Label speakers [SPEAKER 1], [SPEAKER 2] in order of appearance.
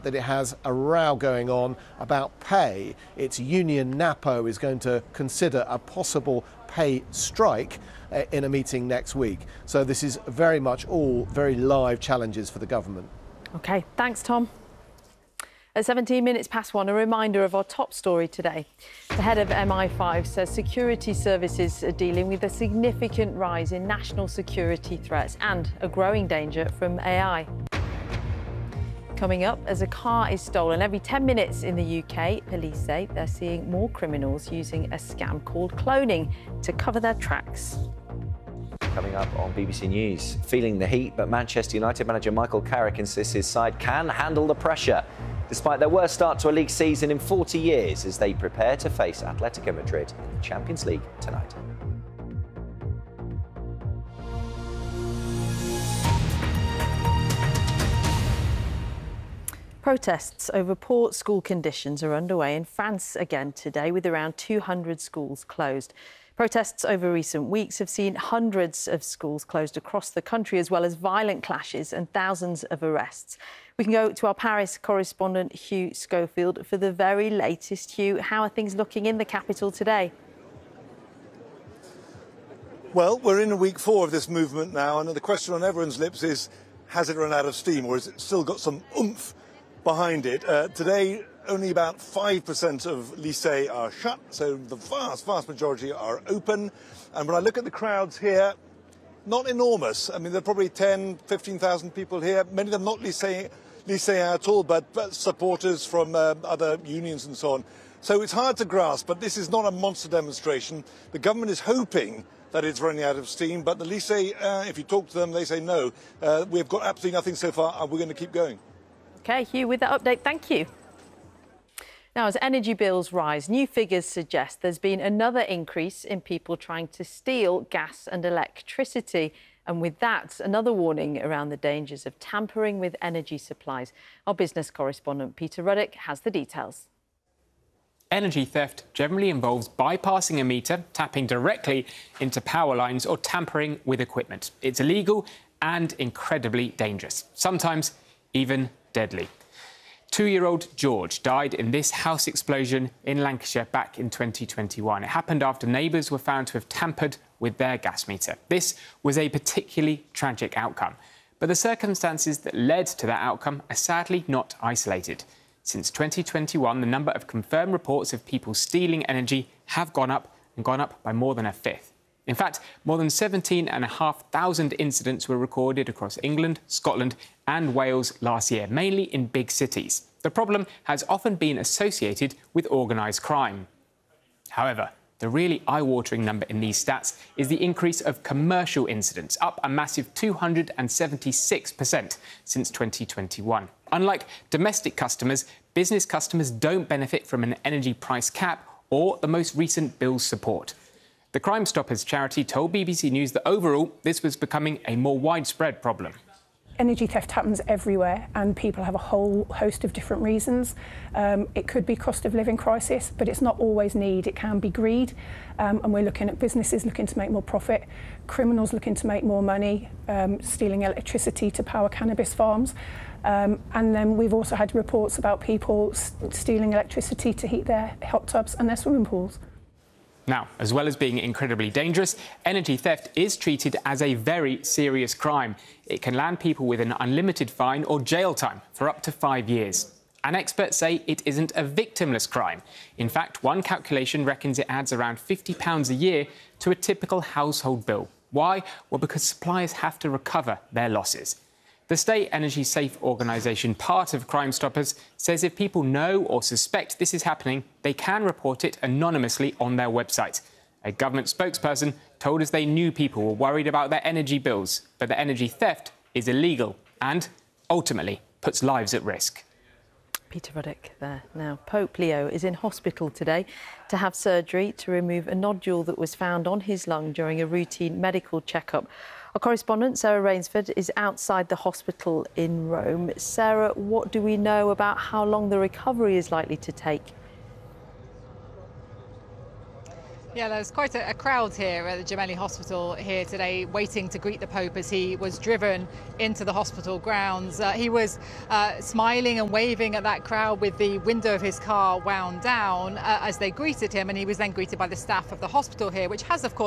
[SPEAKER 1] that it has a row going on about pay. Its union NAPO is going to consider a possible pay strike in a meeting next week. So this is very much all very live challenges for the government.
[SPEAKER 2] OK, thanks, Tom. At 17 minutes past 1, a reminder of our top story today. The head of MI5 says security services are dealing with a significant rise in national security threats and a growing danger from AI. Coming up, as a car is stolen every 10 minutes in the UK, police say they're seeing more criminals using a scam called cloning to cover their tracks.
[SPEAKER 3] Coming up on BBC News, feeling the heat, but Manchester United manager Michael Carrick insists his side can handle the pressure, despite their worst start to a league season in 40 years as they prepare to face Atletico Madrid in the Champions League tonight.
[SPEAKER 2] Protests over poor school conditions are underway in France again today, with around 200 schools closed. Protests over recent weeks have seen hundreds of schools closed across the country, as well as violent clashes and thousands of arrests. We can go to our Paris correspondent, Hugh Schofield, for the very latest. Hugh, how are things looking in the capital today?
[SPEAKER 4] Well, we're in week 4 of this movement now, and the question on everyone's lips is, has it run out of steam, or has it still got some oomph behind it? Today, only about 5% of lycées are shut, so the vast majority are open. And when I look at the crowds here, not enormous. I mean, there are probably 10, 15,000 people here, many of them not lycée at all, but supporters from other unions and so on. So it's hard to grasp, but this is not a monster demonstration. The government is hoping that it's running out of steam, but the lycée, if you talk to them, they say no. We've got absolutely nothing so far, and we're going to keep going. OK,
[SPEAKER 2] Hugh, with that update, thank you. Now, as energy bills rise, new figures suggest there's been another increase in people trying to steal gas and electricity. And with that, another warning around the dangers of tampering with energy supplies. Our business correspondent, Peter Ruddock, has the details.
[SPEAKER 5] Energy theft generally involves bypassing a meter, tapping directly into power lines or tampering with equipment. It's illegal and incredibly dangerous, sometimes even deadly. 2-year-old George died in this house explosion in Lancashire back in 2021. It happened after neighbours were found to have tampered with their gas meter. This was a particularly tragic outcome. But the circumstances that led to that outcome are sadly not isolated. Since 2021, the number of confirmed reports of people stealing energy have gone up by more than a fifth. In fact, more than 17,500 incidents were recorded across England, Scotland and Wales last year, mainly in big cities. The problem has often been associated with organised crime. However, the really eye-watering number in these stats is the increase of commercial incidents, up a massive 276% since 2021. Unlike domestic customers, business customers don't benefit from an energy price cap or the most recent bill's support. The Crime Stoppers charity told BBC News that overall this was becoming a more widespread problem.
[SPEAKER 6] Energy theft happens everywhere and people have a whole host of different reasons. It could be cost of living crisis, but it's not always need. It can be greed. And we're looking at businesses looking to make more profit, criminals looking to make more money, stealing electricity to power cannabis farms. And then we've also had reports about people stealing electricity to heat their hot tubs and their swimming pools.
[SPEAKER 5] Now, as well as being incredibly dangerous, energy theft is treated as a very serious crime. It can land people with an unlimited fine or jail time for up to 5 years. And experts say it isn't a victimless crime. In fact, one calculation reckons it adds around £50 a year to a typical household bill. Why? Well, because suppliers have to recover their losses. The State Energy Safe organisation, part of Crime Stoppers, says if people know or suspect this is happening, they can report it anonymously on their website. A government spokesperson told us they knew people were worried about their energy bills, but that energy theft is illegal and, ultimately, puts lives at risk.
[SPEAKER 2] Peter Ruddock there. Now, Pope Leo is in hospital today to have surgery to remove a nodule that was found on his lung during a routine medical checkup. Our correspondent, Sarah Rainsford, is outside the hospital in Rome. Sarah, what do we know about how long the recovery is likely to take?
[SPEAKER 7] Yeah, there's quite a crowd here at the Gemelli Hospital here today, waiting to greet the Pope as he was driven into the hospital grounds. He was smiling and waving at that crowd with the window of his car wound down as they greeted him, and he was then greeted by the staff of the hospital here, which has, of course,